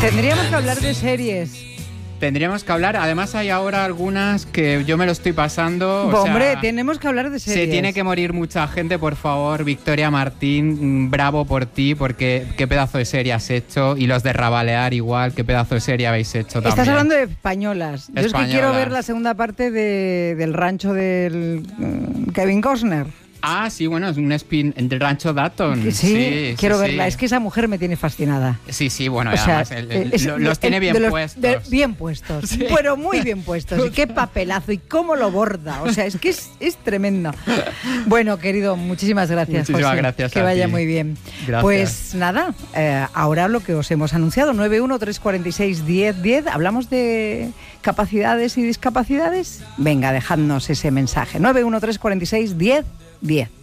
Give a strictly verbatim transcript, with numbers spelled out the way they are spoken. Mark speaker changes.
Speaker 1: Tendríamos que hablar de series.
Speaker 2: Tendríamos que hablar, además hay ahora algunas que yo me lo estoy pasando. O
Speaker 1: Hombre,
Speaker 2: sea,
Speaker 1: tenemos que hablar de series.
Speaker 2: Se tiene que morir mucha gente, por favor. Victoria Martín, bravo por ti, porque qué pedazo de serie has hecho. Y los de Rabalear igual, qué pedazo de serie habéis hecho también.
Speaker 1: Estás hablando de españolas. Yo
Speaker 2: Españolas.
Speaker 1: es que quiero ver la segunda parte de, del rancho del um, Kevin Costner.
Speaker 2: Ah, sí, bueno, es un spin del Rancho Dayton.
Speaker 1: Sí,
Speaker 2: sí
Speaker 1: quiero
Speaker 2: sí,
Speaker 1: verla.
Speaker 2: sí.
Speaker 1: Es que esa mujer me tiene fascinada.
Speaker 2: Sí, sí, bueno,
Speaker 1: O sea,
Speaker 2: además el, el,
Speaker 1: es,
Speaker 2: lo, los tiene bien
Speaker 1: de los,
Speaker 2: puestos.
Speaker 1: de, bien puestos, sí. Pero muy bien puestos. Y qué papelazo y cómo lo borda. O sea, es que es, es tremendo. Bueno, querido, muchísimas gracias,
Speaker 2: Muchísimas
Speaker 1: José.
Speaker 2: gracias
Speaker 1: que
Speaker 2: a
Speaker 1: vaya
Speaker 2: ti.
Speaker 1: muy bien.
Speaker 2: Gracias.
Speaker 1: Pues nada, eh, ahora lo que os hemos anunciado, nueve uno tres cuatro seis diez diez, hablamos de capacidades y discapacidades. Venga, dejadnos ese mensaje. nueve uno tres cuatro seis diez diez.